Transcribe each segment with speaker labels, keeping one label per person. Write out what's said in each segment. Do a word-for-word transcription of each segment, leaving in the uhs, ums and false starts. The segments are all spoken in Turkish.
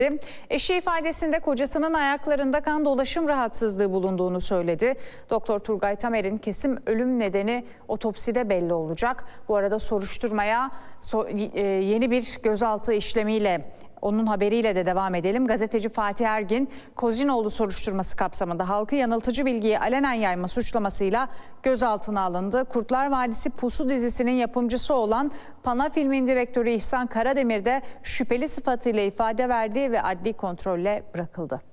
Speaker 1: Eşi ifadesinde kocasının ayaklarında kan dolaşım rahatsızlığı bulunduğunu söyledi. Doktor Turgay Tamer'in kesin ölüm nedeni otopside belli olacak. Bu arada soruşturmaya so yeni bir gözaltı işlemiyle, onun haberiyle de devam edelim. Gazeteci Fatih Ergin, Kozinoğlu soruşturması kapsamında halkı yanıltıcı bilgiyi alenen yayma suçlamasıyla gözaltına alındı. Kurtlar Vadisi Pusu dizisinin yapımcısı olan Pana Film'in direktörü İhsan Karademir de şüpheli sıfatıyla ifade verdi ve adli kontrolle bırakıldı.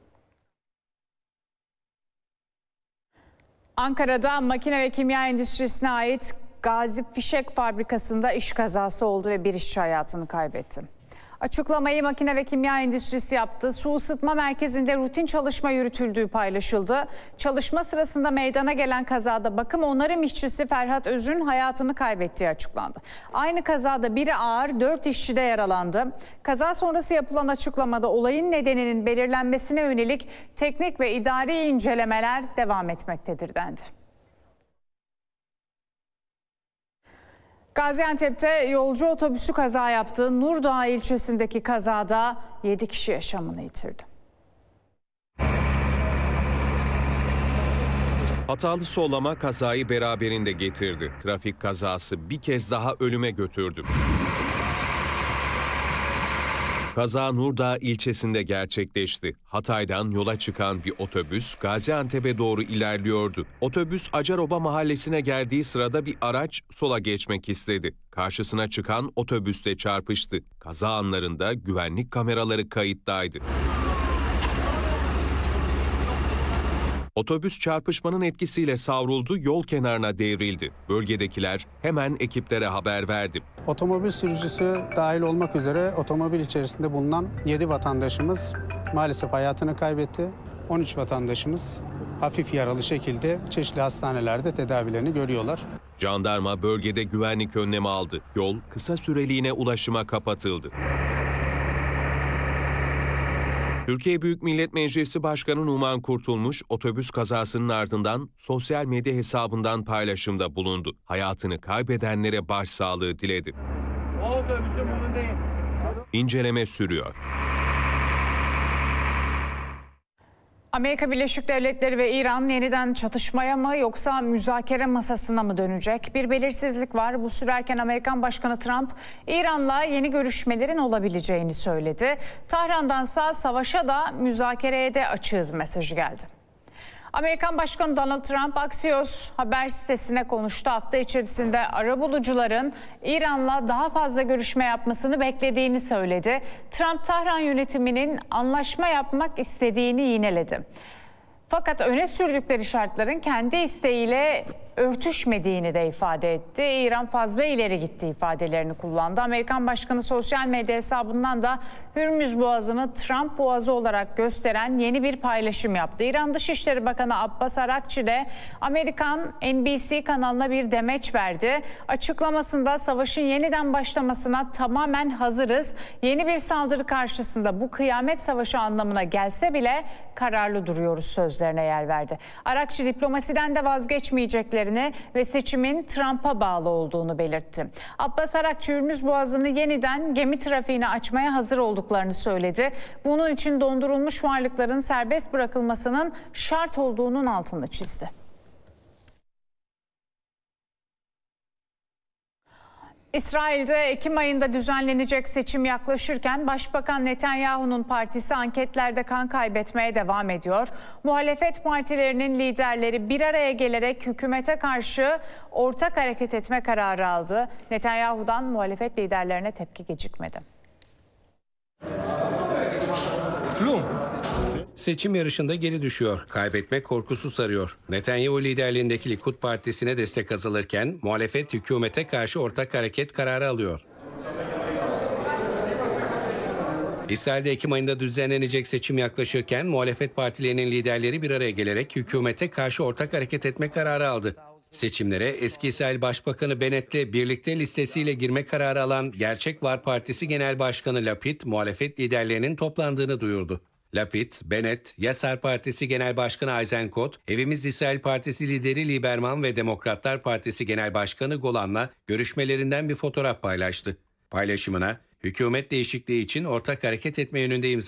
Speaker 1: Ankara'da makine ve kimya endüstrisine ait Gazi Fişek Fabrikası'nda iş kazası oldu ve bir işçi hayatını kaybetti. Açıklamayı makine ve kimya endüstrisi yaptı. Su ısıtma merkezinde rutin çalışma yürütüldüğü paylaşıldı. Çalışma sırasında meydana gelen kazada bakım onarım işçisi Ferhat Öz'ün hayatını kaybettiği açıklandı. Aynı kazada biri ağır, dört işçi de yaralandı. Kaza sonrası yapılan açıklamada olayın nedeninin belirlenmesine yönelik teknik ve idari incelemeler devam etmektedir dendi. Gaziantep'te yolcu otobüsü kaza yaptı. Nurdağ ilçesindeki kazada yedi kişi yaşamını yitirdi.
Speaker 2: Hatalı sollama kazayı beraberinde getirdi. Trafik kazası bir kez daha ölüme götürdü. Kaza Nurdağ ilçesinde gerçekleşti. Hatay'dan yola çıkan bir otobüs Gaziantep'e doğru ilerliyordu. Otobüs Acaroba mahallesine geldiği sırada bir araç sola geçmek istedi. Karşısına çıkan otobüsle çarpıştı. Kaza anlarında güvenlik kameraları kayıttaydı. Otobüs çarpışmanın etkisiyle savruldu, yol kenarına devrildi. Bölgedekiler hemen ekiplere haber verdi.
Speaker 3: Otomobil sürücüsü dahil olmak üzere otomobil içerisinde bulunan yedi vatandaşımız maalesef hayatını kaybetti. on üç vatandaşımız hafif yaralı şekilde çeşitli hastanelerde tedavilerini görüyorlar.
Speaker 2: Jandarma bölgede güvenlik önlemi aldı. Yol kısa süreliğine ulaşıma kapatıldı. Türkiye Büyük Millet Meclisi Başkanı Numan Kurtulmuş, otobüs kazasının ardından sosyal medya hesabından paylaşımda bulundu. Hayatını kaybedenlere başsağlığı diledi.
Speaker 4: O otobüsün bunun değil.
Speaker 2: İnceleme sürüyor.
Speaker 1: Amerika Birleşik Devletleri ve İran yeniden çatışmaya mı yoksa müzakere masasına mı dönecek? Bir belirsizlik var. Bu sürerken Amerikan Başkanı Trump, İran'la yeni görüşmelerin olabileceğini söyledi. Tahran'dansa savaşa da müzakereye de açığız mesajı geldi. Amerikan Başkanı Donald Trump, Axios haber sitesine konuştu. Hafta içerisinde arabulucuların İran'la daha fazla görüşme yapmasını beklediğini söyledi. Trump, Tahran yönetiminin anlaşma yapmak istediğini yineledi. Fakat öne sürdükleri şartların kendi isteğiyle örtüşmediğini de ifade etti. İran fazla ileri gitti ifadelerini kullandı. Amerikan Başkanı sosyal medya hesabından da Hürmüz Boğazı'nı Trump Boğazı olarak gösteren yeni bir paylaşım yaptı. İran Dışişleri Bakanı Abbas Arakçı de Amerikan N B C kanalına bir demeç verdi. Açıklamasında savaşın yeniden başlamasına tamamen hazırız. Yeni bir saldırı karşısında bu kıyamet savaşı anlamına gelse bile kararlı duruyoruz sözlerine yer verdi. Arakçı diplomasiden de vazgeçmeyeceklerini ve seçimin Trump'a bağlı olduğunu belirtti. Abbas Arakçı, Hürmüz Boğazı'nı yeniden gemi trafiğine açmaya hazır olduklarını söyledi. Bunun için dondurulmuş varlıkların serbest bırakılmasının şart olduğunun altını çizdi. İsrail'de Ekim ayında düzenlenecek seçim yaklaşırken Başbakan Netanyahu'nun partisi anketlerde kan kaybetmeye devam ediyor. Muhalefet partilerinin liderleri bir araya gelerek hükümete karşı ortak hareket etme kararı aldı. Netanyahu'dan muhalefet liderlerine tepki gecikmedi.
Speaker 5: Seçim yarışında geri düşüyor. Kaybetmek korkusu sarıyor. Netanyahu liderliğindeki Likud Partisi'ne destek azalırken muhalefet hükümete karşı ortak hareket kararı alıyor. İsrail'de Ekim ayında düzenlenecek seçim yaklaşırken muhalefet partilerinin liderleri bir araya gelerek hükümete karşı ortak hareket etme kararı aldı. Seçimlere eski İsrail Başbakanı Bennett'le birlikte listesiyle girme kararı alan Gerçek Var Partisi Genel Başkanı Lapid, muhalefet liderlerinin toplandığını duyurdu. Lapid, Bennett, Yasar Partisi Genel Başkanı Eisenkot, Evimiz İsrail Partisi lideri Lieberman ve Demokratlar Partisi Genel Başkanı Golan'la görüşmelerinden bir fotoğraf paylaştı. Paylaşımına, hükümet değişikliği için ortak hareket etme yönünde imza